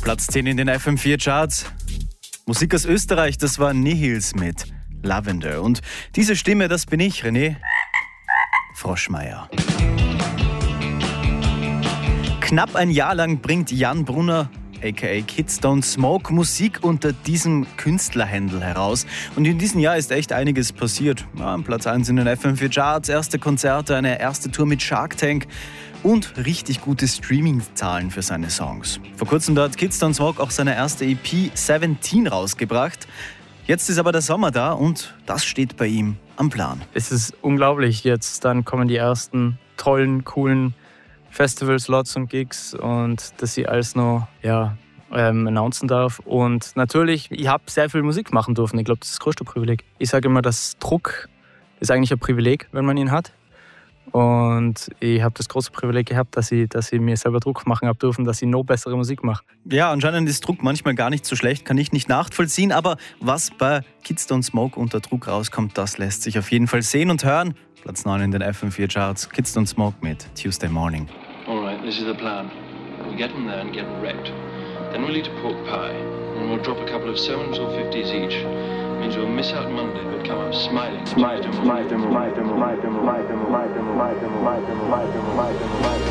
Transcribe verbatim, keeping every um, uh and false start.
Platz zehn in den F M vier Charts. Musik aus Österreich, das war Nihils mit Lavender. Und diese Stimme, das bin ich, René Froschmeier. Knapp ein Jahr lang bringt Jan Brunner, aka Kids Don't Smoke, Musik unter diesem Künstlerhändel heraus. Und in diesem Jahr ist echt einiges passiert. Ja, Platz eins in den F M vier Charts, erste Konzerte, eine erste Tour mit Shark Tank und richtig gute Streaming-Zahlen für seine Songs. Vor kurzem hat Kids Don't Smoke auch seine erste E P siebzehn rausgebracht. Jetzt ist aber der Sommer da und das steht bei ihm am Plan. Es ist unglaublich. Jetzt dann kommen die ersten tollen, coolen Festival-Slots und Gigs und dass ich alles noch ja, ähm, announcen darf. Und natürlich, ich habe sehr viel Musik machen dürfen. Ich glaube, das ist das größte Privileg. Ich sage immer, dass Druck ist eigentlich ein Privileg, wenn man ihn hat. Und ich habe das große Privileg gehabt, dass ich, dass ich mir selber Druck machen habe dürfen, dass ich noch bessere Musik mache. Ja, anscheinend ist Druck manchmal gar nicht so schlecht, kann ich nicht nachvollziehen. Aber was bei Kids Don't Smoke unter Druck rauskommt, das lässt sich auf jeden Fall sehen und hören. Platz neun in den F M vier Charts, Kids Don't Smoke mit Tuesday Morning. Alright, this is the plan. We get them there and get wrecked. Then we'll eat a pork pie. And we'll drop a couple of sevens or fifties each. Means we'll miss out Monday, but come up smiling. Smiling, smiling, smiling, smiling, smiling, smiling, smiling, smiling, smiling, smiling, smiling, smiling.